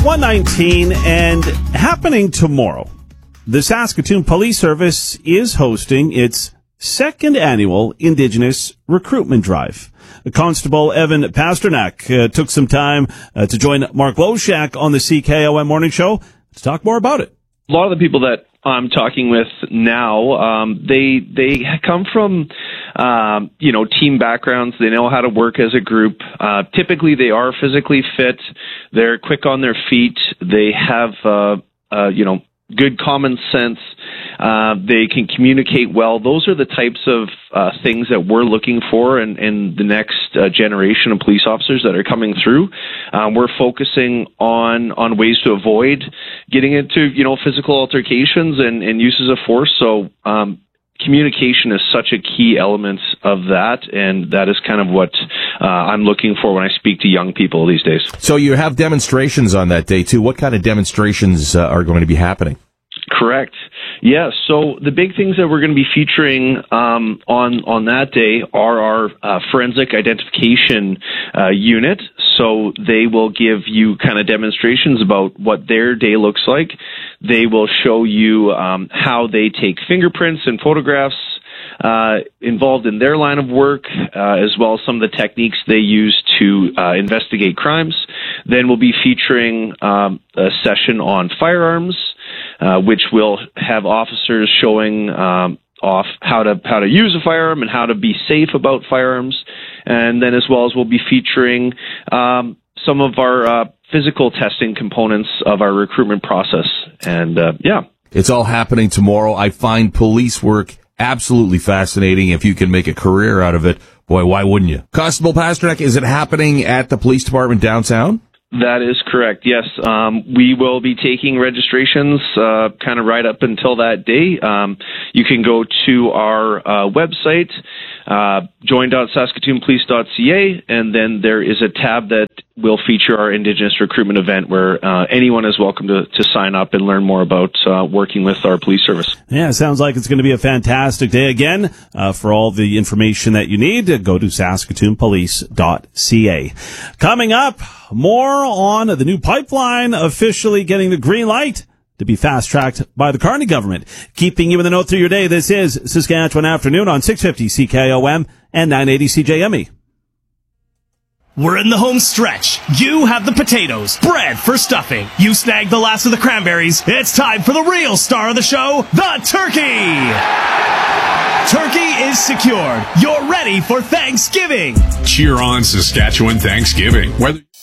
119, and happening tomorrow, the Saskatoon Police Service is hosting its second annual Indigenous Recruitment Drive. Constable Evan Pasternak took some time to join Mark Loshak on the CKOM Morning Show to talk more about it. A lot of the people that I'm talking with now, they come from, team backgrounds. They know how to work as a group. Typically, they are physically fit. They're quick on their feet. They have, good common sense. They can communicate well. Those are the types of things that we're looking for in the next generation of police officers that are coming through. We're focusing on ways to avoid getting into, physical altercations and uses of force. So communication is such a key element of that, and that is kind of what I'm looking for when I speak to young people these days. So you have demonstrations on that day, too. What kind of demonstrations are going to be happening? Correct. Yeah, so the big things that we're going to be featuring on that day are our forensic identification unit. So they will give you kind of demonstrations about what their day looks like. They will show you how they take fingerprints and photographs involved in their line of work, as well as some of the techniques they use to investigate crimes. Then we'll be featuring a session on firearms, which will have officers showing off how to use a firearm and how to be safe about firearms. And then as well as we'll be featuring some of our physical testing components of our recruitment process. And it's all happening tomorrow. I find police work absolutely fascinating. If you can make a career out of it, boy, why wouldn't you? Constable Pasternak, is it happening at the police department downtown? That is correct, yes. We will be taking registrations kind of right up until that day. You can go to our website, join.saskatoonpolice.ca, and then there is a tab that will feature our Indigenous recruitment event where anyone is welcome to sign up and learn more about working with our police service. Yeah, it sounds like it's going to be a fantastic day. Again, for all the information that you need, go to saskatoonpolice.ca. Coming up, more on the new pipeline officially getting the green light to be fast-tracked by the Carney government. Keeping you in the know through your day, this is Saskatchewan Afternoon on 650 CKOM and 980 CJME. We're in the home stretch. You have the potatoes, bread for stuffing. You snagged the last of the cranberries. It's time for the real star of the show, the turkey. Turkey is secured. You're ready for Thanksgiving. Cheer on Saskatchewan Thanksgiving.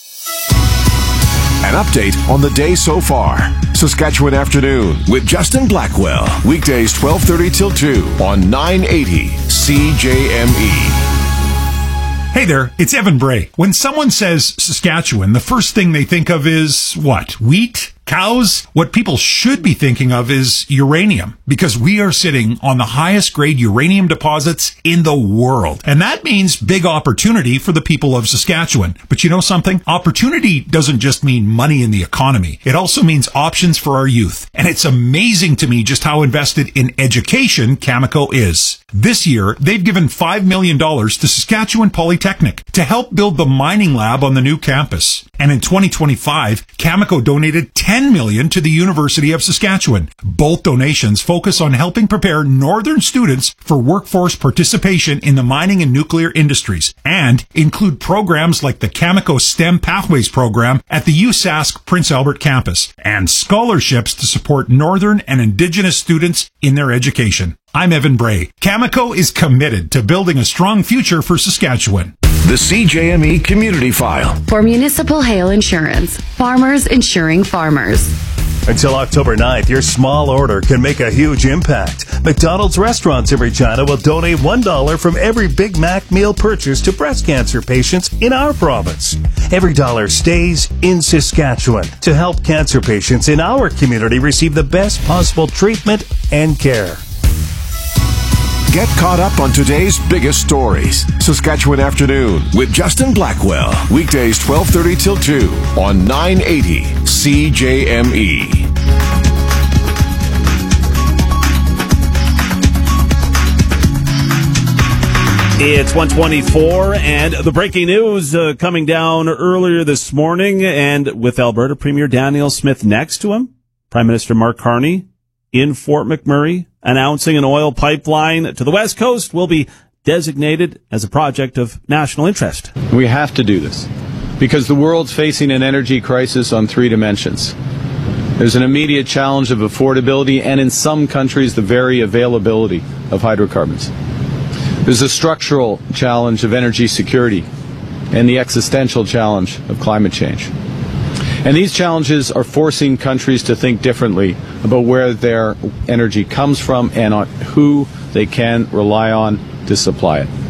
An update on the day so far. Saskatchewan Afternoon with Justin Blackwell. Weekdays 12:30 till 2 on 980 CJME. Hey there, it's Evan Bray. When someone says Saskatchewan, the first thing they think of is what? Wheat? Cows? What people should be thinking of is uranium, because we are sitting on the highest grade uranium deposits in the world. And that means big opportunity for the people of Saskatchewan. But you know something? Opportunity doesn't just mean money in the economy. It also means options for our youth. And it's amazing to me just how invested in education Cameco is. This year, they've given $5 million to Saskatchewan Polytechnic to help build the mining lab on the new campus. And in 2025, Cameco donated $10 million to the University of Saskatchewan. Both donations focus on helping prepare northern students for workforce participation in the mining and nuclear industries, and include programs like the Cameco STEM Pathways program at the USask Prince Albert campus, and scholarships to support northern and Indigenous students in their education. I'm Evan Bray. Cameco is committed to building a strong future for Saskatchewan. The CJME Community File. For Municipal Hail Insurance, farmers insuring farmers. Until October 9th, your small order can make a huge impact. McDonald's restaurants in Regina will donate $1 from every Big Mac meal purchase to breast cancer patients in our province. Every dollar stays in Saskatchewan to help cancer patients in our community receive the best possible treatment and care. Get caught up on today's biggest stories. Saskatchewan Afternoon with Justin Blackwell. Weekdays 12:30 till 2 on 980 CJME. It's 1:24, and the breaking news coming down earlier this morning, and with Alberta Premier Danielle Smith next to him, Prime Minister Mark Carney in Fort McMurray announcing an oil pipeline to the West Coast will be designated as a project of national interest. We have to do this because the world's facing an energy crisis on three dimensions. There's an immediate challenge of affordability and, in some countries, the very availability of hydrocarbons. There's a structural challenge of energy security and the existential challenge of climate change. And these challenges are forcing countries to think differently about where their energy comes from and on who they can rely on to supply it.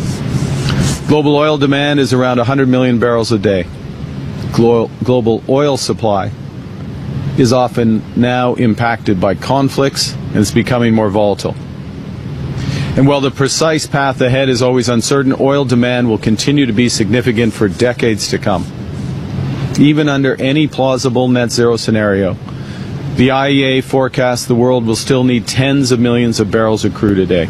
Global oil demand is around 100 million barrels a day. Global oil supply is often now impacted by conflicts and is becoming more volatile. And while the precise path ahead is always uncertain, oil demand will continue to be significant for decades to come. Even under any plausible net zero scenario, the IEA forecasts the world will still need tens of millions of barrels of crude a day.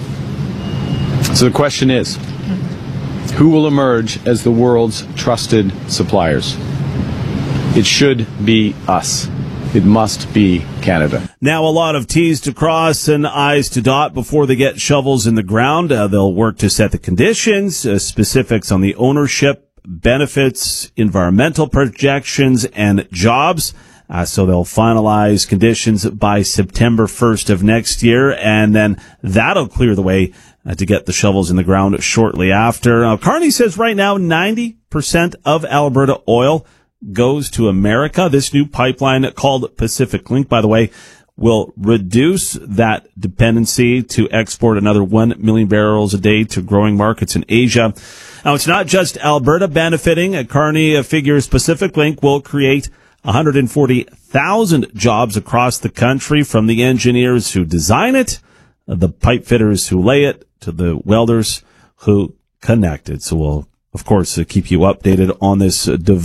So the question is, who will emerge as the world's trusted suppliers? It should be us. It must be Canada. Now a lot of T's to cross and I's to dot before they get shovels in the ground. They'll work to set the conditions, specifics on the ownership, benefits, environmental projections, and jobs. So they'll finalize conditions by September 1st of next year, and then that'll clear the way to get the shovels in the ground shortly after. Carney says right now 90% of Alberta oil goes to America. This new pipeline called Pacific Link, by the way, will reduce that dependency to export another 1 million barrels a day to growing markets in Asia. Now, it's not just Alberta benefiting. Carney figures Pacific Link will create 140,000 jobs across the country, from the engineers who design it, the pipe fitters who lay it, to the welders who connect it. So we'll, of course, keep you updated on this